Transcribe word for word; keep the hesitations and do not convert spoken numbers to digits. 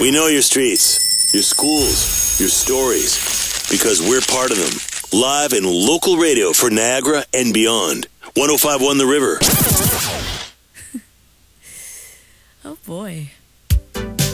We know your streets, your schools, your stories, because we're part of them. Live and local radio for Niagara and beyond. one oh five point one The River. Oh, boy.